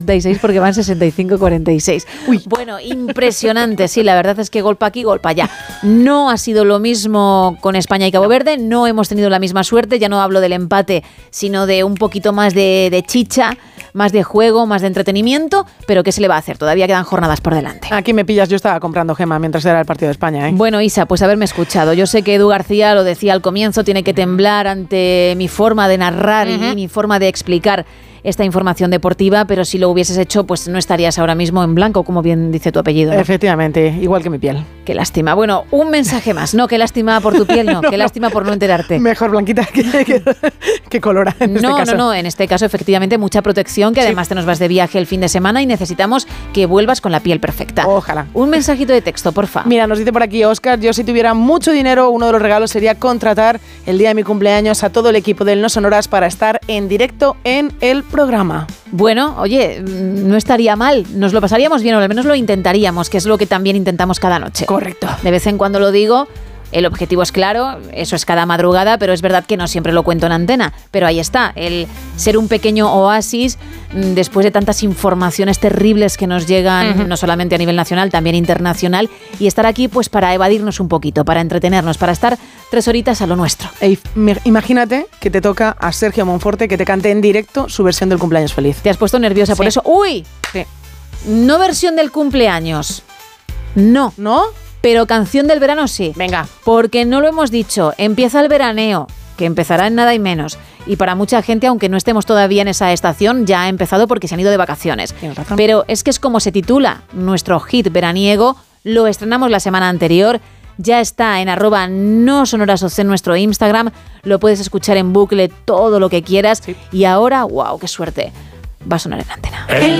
porque van 65-46. Uy. Bueno, impresionante, sí, la verdad es que golpe aquí, golpe allá. No ha sido lo mismo con España y Cabo Verde, no hemos tenido la misma suerte, ya no hablo del empate, sino de un poquito más de chicha, más de juego, más de entretenimiento, pero ¿qué se le va a hacer? Todavía quedan jornadas por delante. Aquí me pillas, yo estaba comprando gema mientras era el partido de España, ¿eh? Bueno, Isa, pues haberme escuchado. Yo sé que Edu García lo decía al comienzo, tiene que temblar ante mi forma de narrar y mi forma de explicar esta información deportiva, pero si lo hubieses hecho, pues no estarías ahora mismo en blanco, como bien dice tu apellido, ¿no? Efectivamente, igual que mi piel. Qué lástima. Bueno, un mensaje más. No, qué lástima por tu piel, no. Qué lástima por no enterarte. Mejor blanquita que colora en este caso. No. En este caso, efectivamente, mucha protección, que además te nos vas de viaje el fin de semana y necesitamos que vuelvas con la piel perfecta. Ojalá. Un mensajito de texto, porfa. Mira, nos dice por aquí Óscar, yo si tuviera mucho dinero, uno de los regalos sería contratar el día de mi cumpleaños a todo el equipo del No Sonoras para estar en directo en el programa. Bueno, oye, no estaría mal, nos lo pasaríamos bien o al menos lo intentaríamos, que es lo que también intentamos cada noche. Correcto. De vez en cuando lo digo, el objetivo es claro, eso es cada madrugada, pero es verdad que no siempre lo cuento en antena, pero ahí está, el ser un pequeño oasis después de tantas informaciones terribles que nos llegan, no solamente a nivel nacional, también internacional, y estar aquí pues para evadirnos un poquito, para entretenernos, para estar 3 horitas a lo nuestro. Imagínate que te toca a Sergio Monforte que te cante en directo su versión del cumpleaños feliz. ¿Te has puesto nerviosa por eso? ¡Uy! Sí. No versión del cumpleaños. No. ¿No? Pero canción del verano sí. Venga. Porque no lo hemos dicho, empieza el veraneo, que empezará en nada y menos. Y para mucha gente, aunque no estemos todavía en esa estación, ya ha empezado porque se han ido de vacaciones. Tienes razón. Pero es que es como se titula nuestro hit veraniego, lo estrenamos la semana anterior, ya está en @nosonorasoc en nuestro Instagram, lo puedes escuchar en bucle todo lo que quieras. Sí. Y ahora, wow, qué suerte, va a sonar en antena.